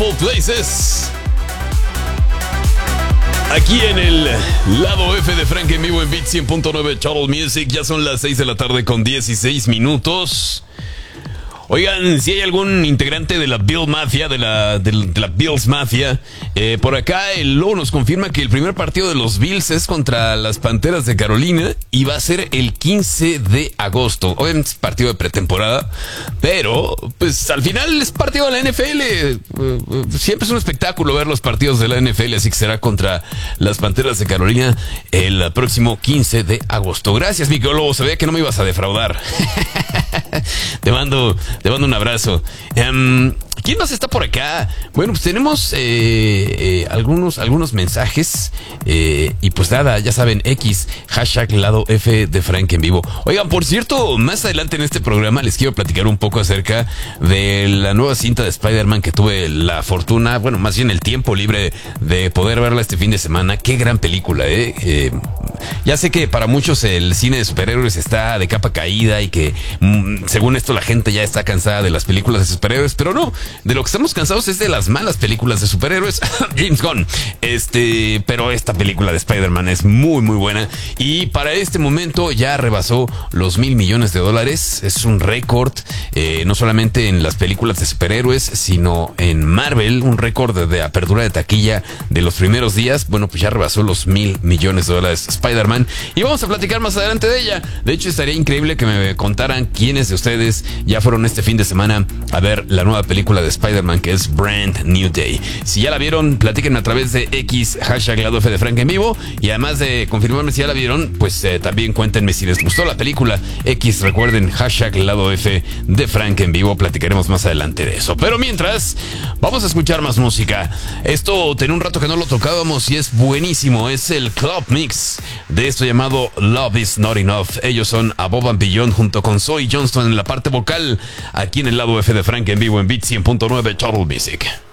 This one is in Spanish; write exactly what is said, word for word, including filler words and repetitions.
Beautiful Places. Aquí en el lado F de Frank en vivo en Beat cien punto nueve Total Music. Ya son las seis de la tarde con dieciséis minutos. Oigan, si hay algún integrante de la Bill Mafia, de la, de, de la Bills Mafia, eh, por acá el Lobo nos confirma que el primer partido de los Bills es contra las Panteras de Carolina y va a ser el quince de agosto. Obviamente es partido de pretemporada, pero pues al final es partido de la N F L. Siempre es un espectáculo ver los partidos de la N F L, así que será contra las Panteras de Carolina el próximo quince de agosto. Gracias, mi querido Lobo, sabía que no me ibas a defraudar. Te mando... Te mando un abrazo. Um, ¿Quién más está por acá? Bueno, pues tenemos eh, eh, algunos, algunos mensajes. Eh, y pues nada, ya saben, X, hashtag lado F de Frank en vivo. Oigan, por cierto, más adelante en este programa les quiero platicar un poco acerca de la nueva cinta de Spider-Man que tuve la fortuna, bueno, más bien el tiempo libre de poder verla este fin de semana. Qué gran película, ¿eh? eh ya sé que para muchos el cine de superhéroes está de capa caída y que mm, según esto la gente ya está cansada de las películas de superhéroes, pero no, de lo que estamos cansados es de las malas películas de superhéroes. James Gunn, este, pero esta película de Spider-Man es muy muy buena y para este momento ya rebasó los mil millones de dólares. Es un récord, eh, no solamente en las películas de superhéroes, sino en Marvel, un récord de, de apertura de taquilla de los primeros días. Bueno, pues ya rebasó los mil millones de dólares Spider-Man y vamos a platicar más adelante de ella. De hecho, estaría increíble que me contaran quiénes de ustedes ya fueron este fin de semana a ver la nueva película de Spider-Man, que es Brand New Day. Si ya la vieron, platíquenme a través de X, hashtag lado F de Frank en vivo, y además de confirmarme si ya la vieron, pues eh, también cuéntenme si les gustó la película. X, recuerden, hashtag lado F de Frank en vivo, platicaremos más adelante de eso. Pero mientras, vamos a escuchar más música. Esto tenía un rato que no lo tocábamos y es buenísimo, es el Club Mix de esto llamado Love Is Not Enough. Ellos son Above and Beyond junto con Zoe Johnston en la parte vocal, aquí en el lado F de Frank en vivo en Beat cien punto nueve Total Music.